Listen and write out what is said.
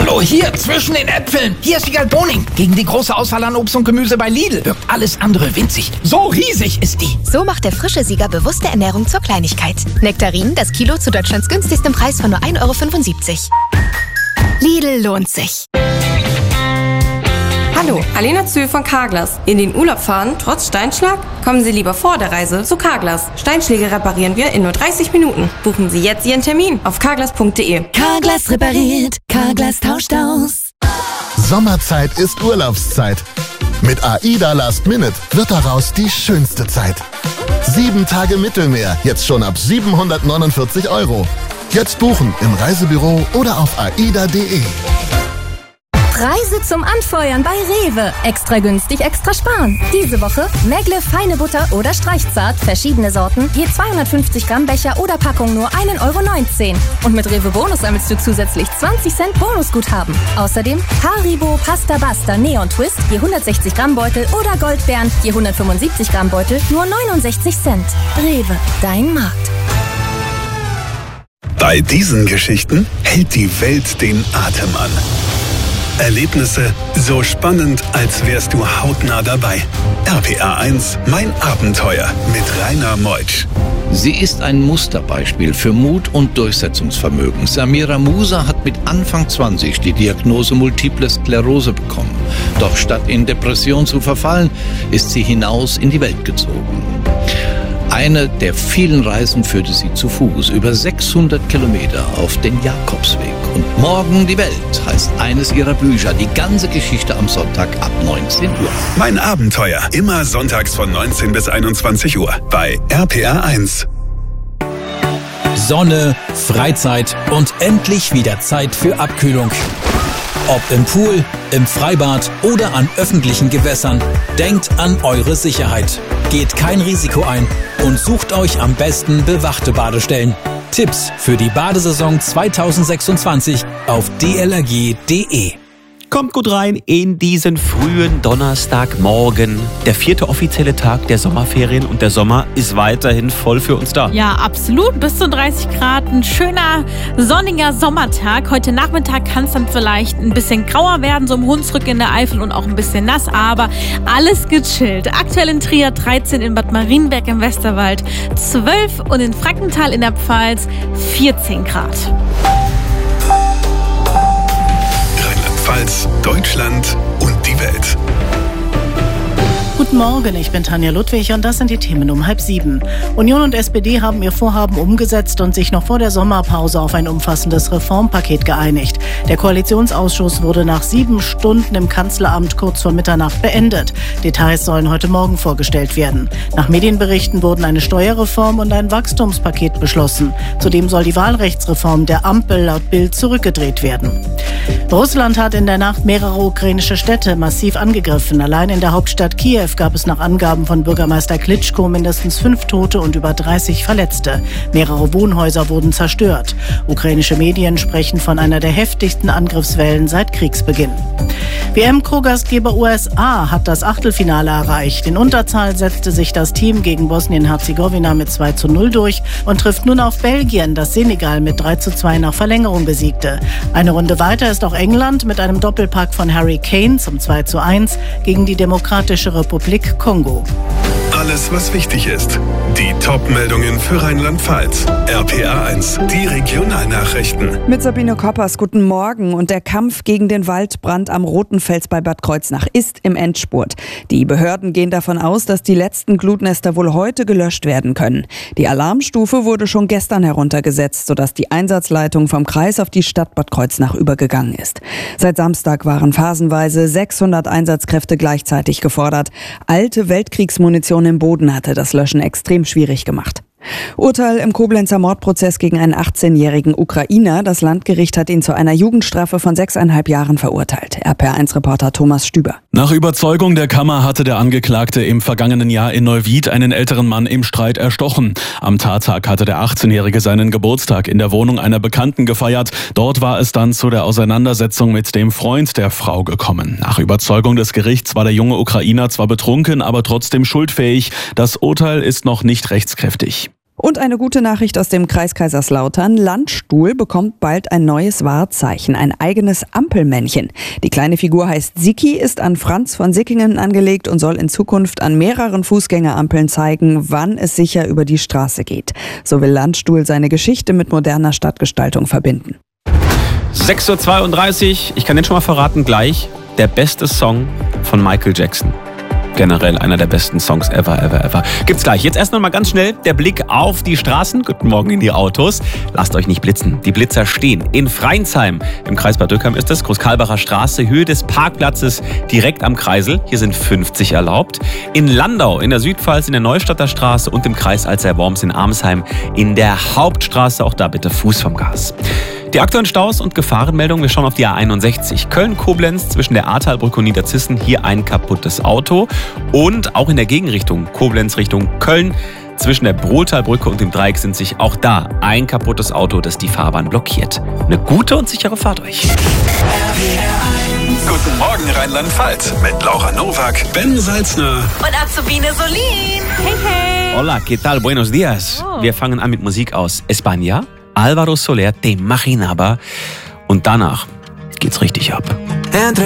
Hallo, hier, zwischen den Äpfeln. Hier ist Sigal Boning. Gegen die große Auswahl an Obst und Gemüse bei Lidl wirkt alles andere winzig. So riesig ist die. So macht der frische Sieger bewusste Ernährung zur Kleinigkeit. Nektarinen, das Kilo zu Deutschlands günstigstem Preis von nur 1,75 €. Lidl lohnt sich. Hallo, Alena Zühl von Carglass. In den Urlaub fahren, trotz Steinschlag? Kommen Sie lieber vor der Reise zu Carglass. Steinschläge reparieren wir in nur 30 Minuten. Buchen Sie jetzt Ihren Termin auf carglass.de. Carglass repariert, Carglass tauscht aus. Sommerzeit ist Urlaubszeit. Mit AIDA Last Minute wird daraus die schönste Zeit. 7 Tage Mittelmeer, jetzt schon ab 749 €. Jetzt buchen im Reisebüro oder auf aida.de. Preise zum Anfeuern bei Rewe. Extra günstig, extra sparen. Diese Woche Megle feine Butter oder Streichzart, verschiedene Sorten, je 250 Gramm Becher oder Packung nur 1,19 €. Und mit Rewe Bonus sammelst du zusätzlich 20 Cent Bonusguthaben. Außerdem Haribo Pasta Basta Neon Twist, je 160 Gramm Beutel oder Goldbeeren, je 175 Gramm Beutel, nur 69 Cent. Rewe, dein Markt. Bei diesen Geschichten hält die Welt den Atem an. Erlebnisse so spannend, als wärst du hautnah dabei. RPA 1, mein Abenteuer mit Rainer Meutsch. Sie ist ein Musterbeispiel für Mut und Durchsetzungsvermögen. Samira Musa hat mit Anfang 20 die Diagnose Multiple Sklerose bekommen. Doch statt in Depression zu verfallen, ist sie hinaus in die Welt gezogen. Eine der vielen Reisen führte sie zu Fuß über 600 Kilometer auf den Jakobsweg. Und Morgen die Welt heißt eines ihrer Bücher. Die ganze Geschichte am Sonntag ab 19 Uhr. Mein Abenteuer, immer sonntags von 19 bis 21 Uhr bei RPA 1. Sonne, Freizeit und endlich wieder Zeit für Abkühlung. Ob im Pool, im Freibad oder an öffentlichen Gewässern, denkt an eure Sicherheit. Geht kein Risiko ein und sucht euch am besten bewachte Badestellen. Tipps für die Badesaison 2026 auf dlrg.de. Kommt gut rein in diesen frühen Donnerstagmorgen. Der 4. offizielle Tag der Sommerferien und der Sommer ist weiterhin voll für uns da. Ja, absolut. Bis zu 30 Grad. Ein schöner, sonniger Sommertag. Heute Nachmittag kann es dann vielleicht ein bisschen grauer werden, so im Hunsrück in der Eifel und auch ein bisschen nass, aber alles gechillt. Aktuell in Trier 13, in Bad Marienberg im Westerwald 12 und in Frankenthal in der Pfalz 14 Grad. Deutschland und die Welt. Guten Morgen, ich bin Tanja Ludwig und das sind die Themen um 6:30. Union und SPD haben ihr Vorhaben umgesetzt und sich noch vor der Sommerpause auf ein umfassendes Reformpaket geeinigt. Der Koalitionsausschuss wurde nach 7 Stunden im Kanzleramt kurz vor Mitternacht beendet. Details sollen heute Morgen vorgestellt werden. Nach Medienberichten wurden eine Steuerreform und ein Wachstumspaket beschlossen. Zudem soll die Wahlrechtsreform der Ampel laut Bild zurückgedreht werden. Russland hat in der Nacht mehrere ukrainische Städte massiv angegriffen. Allein in der Hauptstadt Kiew gab es nach Angaben von Bürgermeister Klitschko mindestens 5 Tote und über 30 Verletzte. Mehrere Wohnhäuser wurden zerstört. Ukrainische Medien sprechen von einer der heftigsten Angriffswellen seit Kriegsbeginn. WM-Co-Gastgeber USA hat das Achtelfinale erreicht. In Unterzahl setzte sich das Team gegen Bosnien-Herzegowina mit 2:0 durch und trifft nun auf Belgien, das Senegal mit 3:2 nach Verlängerung besiegte. Eine Runde weiter ist auch England mit einem Doppelpack von Harry Kane zum 2:1 gegen die Demokratische Republik Kongo. Alles, was wichtig ist. Die Top-Meldungen für Rheinland-Pfalz. RPA 1, die Regionalnachrichten. Mit Sabine Koppers, guten Morgen. Und der Kampf gegen den Waldbrand am Rotenfels bei Bad Kreuznach ist im Endspurt. Die Behörden gehen davon aus, dass die letzten Glutnester wohl heute gelöscht werden können. Die Alarmstufe wurde schon gestern heruntergesetzt, sodass die Einsatzleitung vom Kreis auf die Stadt Bad Kreuznach übergegangen ist. Seit Samstag waren phasenweise 600 Einsatzkräfte gleichzeitig gefordert. Alte Weltkriegsmunition im Boden hatte das Löschen extrem schwierig gemacht. Urteil im Koblenzer Mordprozess gegen einen 18-jährigen Ukrainer. Das Landgericht hat ihn zu einer Jugendstrafe von 6,5 Jahren verurteilt. RPA1-Reporter Thomas Stüber. Nach Überzeugung der Kammer hatte der Angeklagte im vergangenen Jahr in Neuwied einen älteren Mann im Streit erstochen. Am Tattag hatte der 18-Jährige seinen Geburtstag in der Wohnung einer Bekannten gefeiert. Dort war es dann zu der Auseinandersetzung mit dem Freund der Frau gekommen. Nach Überzeugung des Gerichts war der junge Ukrainer zwar betrunken, aber trotzdem schuldfähig. Das Urteil ist noch nicht rechtskräftig. Und eine gute Nachricht aus dem Kreis Kaiserslautern. Landstuhl bekommt bald ein neues Wahrzeichen, ein eigenes Ampelmännchen. Die kleine Figur heißt Siki, ist an Franz von Sickingen angelegt und soll in Zukunft an mehreren Fußgängerampeln zeigen, wann es sicher über die Straße geht. So will Landstuhl seine Geschichte mit moderner Stadtgestaltung verbinden. 6:32 Uhr, ich kann den schon mal verraten, gleich der beste Song von Michael Jackson. Generell einer der besten Songs ever. Gibt's gleich. Jetzt erst noch mal ganz schnell der Blick auf die Straßen. Guten Morgen in die Autos. Lasst euch nicht blitzen. Die Blitzer stehen. In Freinsheim, im Kreis Bad Dürkheim ist es, Großkalbacher Straße, Höhe des Parkplatzes direkt am Kreisel. Hier sind 50 erlaubt. In Landau, in der Südpfalz, in der Neustadter Straße und im Kreis Alzey-Worms in Armsheim in der Hauptstraße. Auch da bitte Fuß vom Gas. Die aktuellen Staus und Gefahrenmeldungen, wir schauen auf die A61. Köln-Koblenz zwischen der Ahrtalbrücke und Niederzissen, hier ein kaputtes Auto. Und auch in der Gegenrichtung, Koblenz Richtung Köln, zwischen der Brohltalbrücke und dem Dreieck sind sich auch da ein kaputtes Auto, das die Fahrbahn blockiert. Eine gute und sichere Fahrt euch. Guten Morgen Rheinland-Pfalz mit Laura Nowak, Ben Salzner Und Azubine Solin. Hey. Hola, ¿qué tal? Buenos días. Wir fangen an mit Musik aus España. Álvaro Soler, Te Imaginaba. Und danach geht's richtig ab.